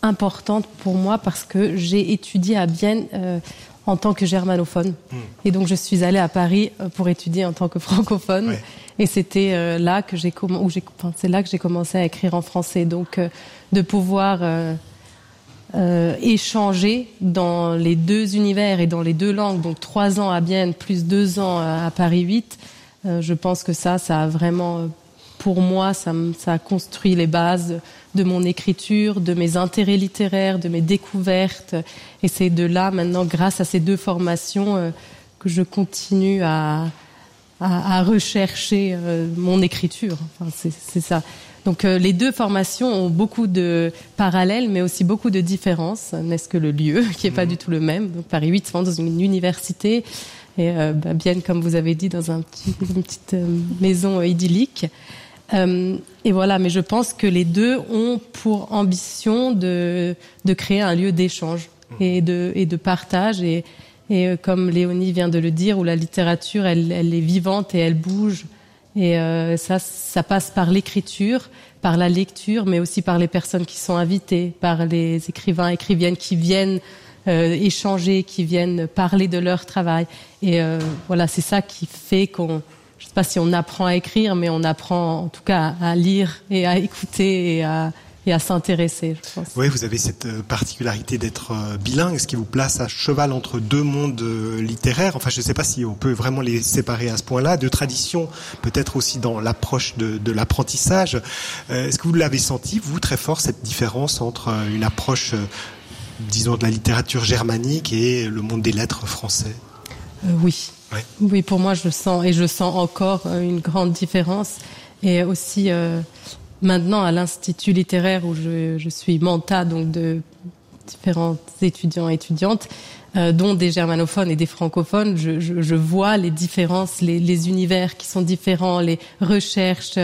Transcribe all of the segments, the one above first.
importante pour moi parce que j'ai étudié à Bienne en tant que germanophone. Et donc, je suis allée à Paris pour étudier en tant que francophone. Ouais. Et c'était là que j'ai commencé à écrire en français. Donc, de pouvoir échanger dans les deux univers et dans les deux langues, donc 3 ans à Bienne plus 2 ans à Paris 8, je pense que ça a vraiment, pour moi, ça a construit les bases de mon écriture, de mes intérêts littéraires, de mes découvertes. Et c'est de là, maintenant, grâce à ces 2 formations, que je continue à rechercher mon écriture. Enfin, c'est ça. Donc les 2 formations ont beaucoup de parallèles, mais aussi beaucoup de différences, n'est-ce que le lieu, qui n'est pas du tout le même. Donc Paris 8, c'est vraiment dans une université, et Bienne, comme vous avez dit, dans une petite maison idyllique. Et voilà, mais je pense que les 2 ont pour ambition de créer un lieu d'échange et de partage. Et comme Léonie vient de le dire, où la littérature, elle est vivante et elle bouge. Et ça passe par l'écriture, par la lecture, mais aussi par les personnes qui sont invitées, par les écrivains, écrivaines qui viennent échanger, qui viennent parler de leur travail. Et voilà, c'est ça qui fait qu'on... Je ne sais pas si on apprend à écrire, mais on apprend en tout cas à lire et à écouter et à s'intéresser, je pense. Oui, vous avez cette particularité d'être bilingue, ce qui vous place à cheval entre 2 mondes littéraires. Enfin, je ne sais pas si on peut vraiment les séparer à ce point-là. 2 traditions, peut-être aussi dans l'approche de l'apprentissage. Est-ce que vous l'avez senti, vous, très fort, cette différence entre une approche, disons, de la littérature germanique et le monde des lettres français ? Oui. Ouais. Oui, pour moi, je sens encore une grande différence. Et aussi... Maintenant, à l'Institut littéraire où je suis menta, donc de différents étudiants et étudiantes, dont des germanophones et des francophones, je vois les différences, les univers qui sont différents, les recherches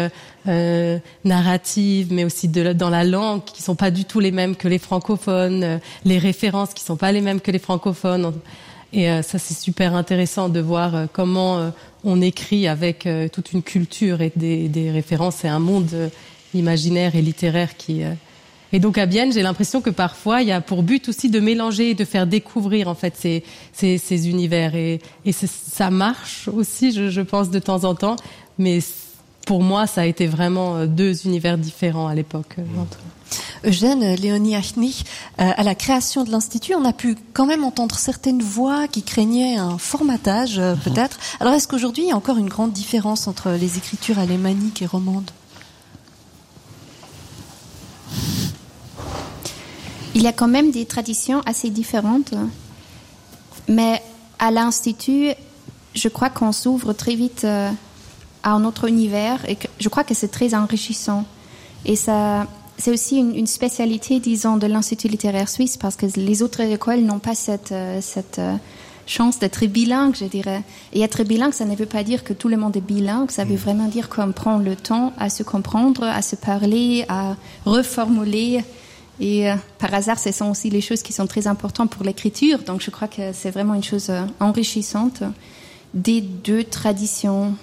narratives, mais aussi dans la langue, qui sont pas du tout les mêmes que les francophones, les références qui sont pas les mêmes que les francophones. Et ça, c'est super intéressant de voir comment on écrit avec toute une culture et des références et un monde imaginaire et littéraire qui... Et donc à Bienne, j'ai l'impression que parfois, il y a pour but aussi de mélanger et de faire découvrir en fait ces univers. Et ça marche aussi, je pense, de temps en temps. Mais pour moi, ça a été vraiment 2 univers différents à l'époque. Eugène, Léonie Achnich, à la création de l'Institut, on a pu quand même entendre certaines voix qui craignaient un formatage, peut-être. Alors est-ce qu'aujourd'hui, il y a encore une grande différence entre les écritures alémaniques et romandes ? Il y a quand même des traditions assez différentes, mais à l'Institut, je crois qu'on s'ouvre très vite à un autre univers et je crois que c'est très enrichissant. Et ça, c'est aussi une spécialité, disons, de l'Institut littéraire suisse parce que les autres écoles n'ont pas cette chance d'être bilingue, je dirais. Et être bilingue, ça ne veut pas dire que tout le monde est bilingue, ça veut vraiment dire qu'on prend le temps à se comprendre, à se parler, à reformuler. Et par hasard, ce sont aussi les choses qui sont très importantes pour l'écriture. Donc je crois que c'est vraiment une chose enrichissante des 2 traditions.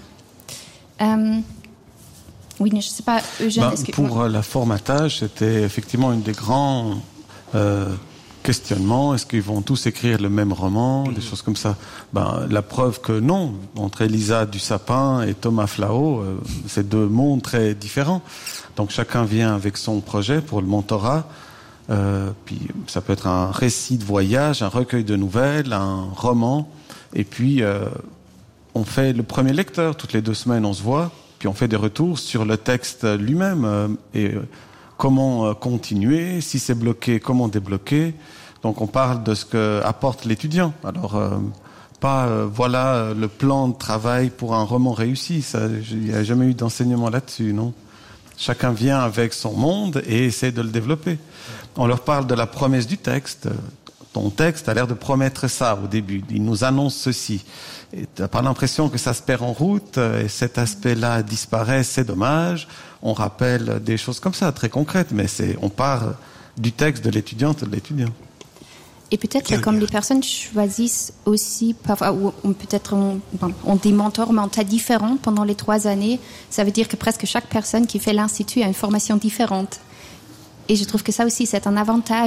Oui, je ne sais pas, Eugène. Pour le formatage, c'était effectivement une des grands questionnements. Est-ce qu'ils vont tous écrire le même roman, des choses comme ça? La preuve que non. Entre Elisa Dussapin et Thomas Flao, c'est 2 mondes très différents. Donc chacun vient avec son projet pour le mentorat. Puis ça peut être un récit de voyage, un recueil de nouvelles, un roman. Et puis on fait le premier lecteur. Toutes les 2 semaines, on se voit. Puis on fait des retours sur le texte lui-même et comment continuer. Si c'est bloqué, comment débloquer. Donc on parle de ce que apporte l'étudiant. Alors voilà le plan de travail pour un roman réussi. Il n'y a jamais eu d'enseignement là-dessus, non? Chacun vient avec son monde et essaie de le développer. On leur parle de la promesse du texte. Ton texte a l'air de promettre ça au début. Il nous annonce ceci. Et tu n'as pas l'impression que ça se perd en route et cet aspect-là disparaît, c'est dommage. On rappelle des choses comme ça, très concrètes, mais on part du texte de l'étudiante et de l'étudiant. Et peut-être que comme les personnes choisissent aussi, parfois, ou peut-être ont des mentors mentaux différents pendant les 3 années, ça veut dire que presque chaque personne qui fait l'Institut a une formation différente. Et je trouve que ça aussi, c'est un avantage.